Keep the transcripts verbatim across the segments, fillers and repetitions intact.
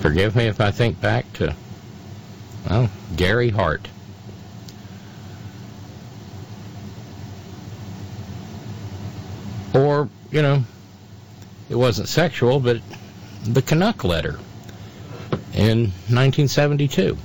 Forgive me if I think back to, well, Gary Hart. Or, you know, it wasn't sexual, but the Canuck letter in nineteen seventy-two.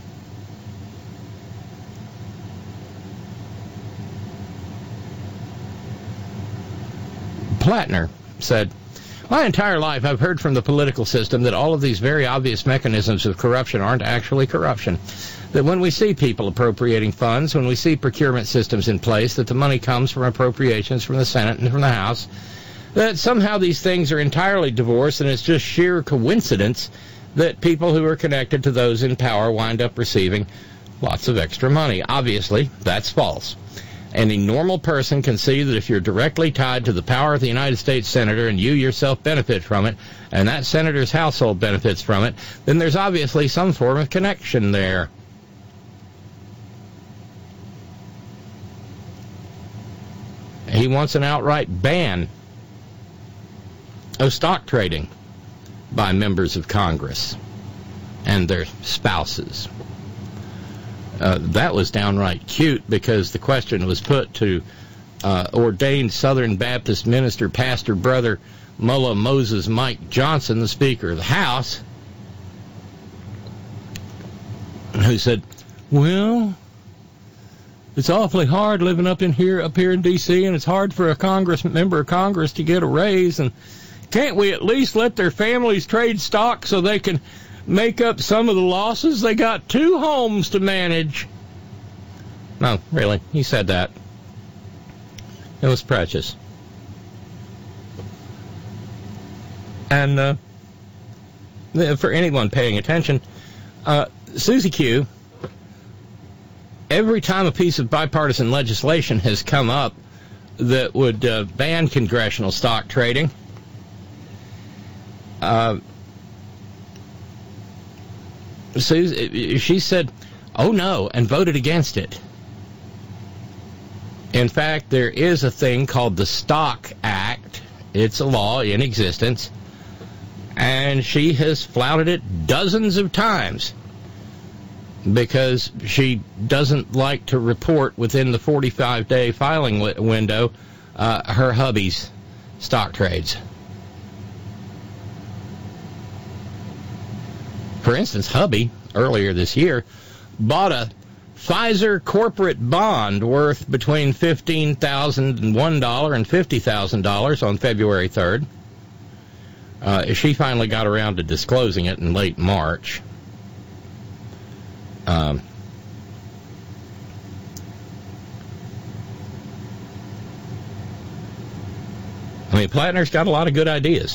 Plattner said, "My entire life I've heard from the political system that all of these very obvious mechanisms of corruption aren't actually corruption. That when we see people appropriating funds, when we see procurement systems in place, that the money comes from appropriations from the Senate and from the House, that somehow these things are entirely divorced and it's just sheer coincidence that people who are connected to those in power wind up receiving lots of extra money. Obviously, that's false. Any normal person can see that if you're directly tied to the power of the United States Senator and you yourself benefit from it, and that senator's household benefits from it, then there's obviously some form of connection there." He wants an outright ban of stock trading by members of Congress and their spouses. Uh, that was downright cute because the question was put to uh, ordained Southern Baptist minister, pastor brother Mullah Moses Mike Johnson, the Speaker of the House, who said, "Well, it's awfully hard living up in here, up here in D C, and it's hard for a Congress member of Congress to get a raise. And can't we at least let their families trade stock so they can make up some of the losses? They got two homes to manage." No, really, he said that. It was precious. And uh, for anyone paying attention, uh, Susie Q, every time a piece of bipartisan legislation has come up that would uh, ban congressional stock trading, uh, Susie, she said, "Oh no," and voted against it. In fact, there is a thing called the Stock Act. It's a law in existence, and she has flouted it dozens of times because she doesn't like to report within the forty-five day filing w- window uh, her hubby's stock trades. For instance, hubby, earlier this year, bought a Pfizer corporate bond worth between fifteen thousand one dollars and fifty thousand dollars on February third. Uh, she finally got around to disclosing it in late March. Um, I mean, Plattner's got a lot of good ideas.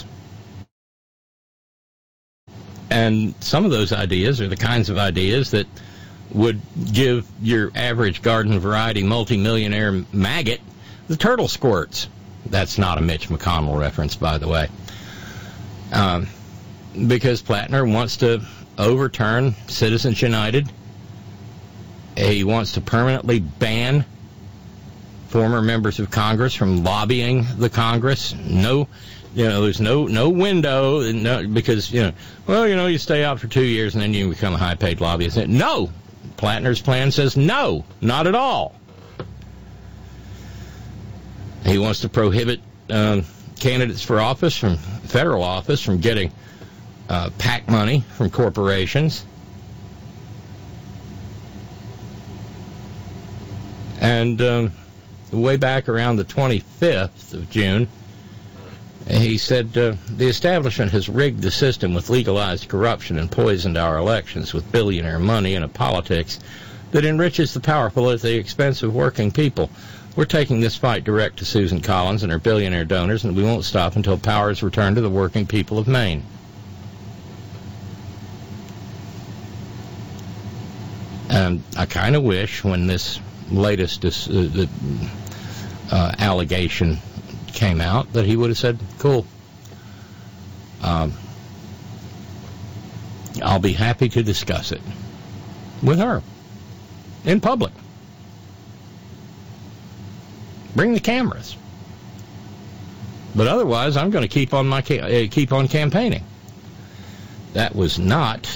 And some of those ideas are the kinds of ideas that would give your average garden variety multimillionaire maggot the turtle squirts. That's not a Mitch McConnell reference, by the way. Um, because Plattner wants to overturn Citizens United. He wants to permanently ban former members of Congress from lobbying the Congress. No, you know, there's no no window, no, because, you know, well, you know, you stay out for two years and then you become a high-paid lobbyist. No! Plattner's plan says no, not at all. He wants to prohibit um, candidates for office, from federal office, from getting uh, PAC money from corporations. And um, way back around the twenty-fifth of June, he said, uh, the establishment has rigged the system with legalized corruption and poisoned our elections with billionaire money and a politics that enriches the powerful at the expense of working people. We're taking this fight direct to Susan Collins and her billionaire donors, and we won't stop until power is returned to the working people of Maine. And I kind of wish when this latest uh, uh, allegation came out that he would have said, cool, um, I'll be happy to discuss it with her in public. Bring the cameras. But otherwise, I'm going to keep on my ca- uh, keep on campaigning. That was not